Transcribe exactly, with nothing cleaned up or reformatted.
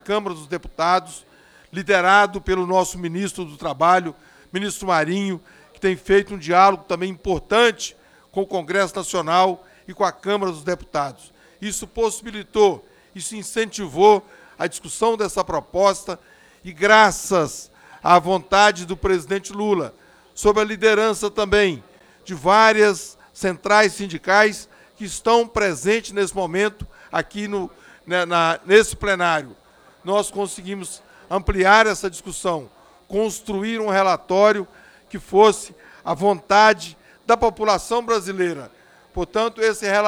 Câmara dos Deputados, liderado pelo nosso ministro do Trabalho, ministro Marinho, que tem feito um diálogo também importante com o Congresso Nacional e com a Câmara dos Deputados. Isso possibilitou, isso incentivou a discussão dessa proposta e, graças à vontade do presidente Lula, sob a liderança também de várias centrais sindicais que estão presentes nesse momento aqui no, né, na, nesse plenário, nós conseguimos ampliar essa discussão, construir um relatório que fosse a vontade da população brasileira. Portanto, esse relatório